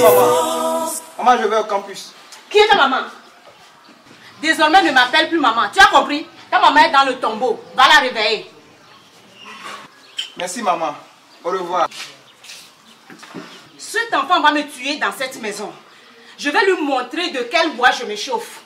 maman. Maman, je vais au campus. Qui est ta maman? Désormais, ne m'appelle plus maman. Tu as compris? Ta maman est dans le tombeau. Va la réveiller. Merci, maman. Au revoir. Cet enfant va me tuer dans cette maison. Je vais lui montrer de quel bois je me chauffe.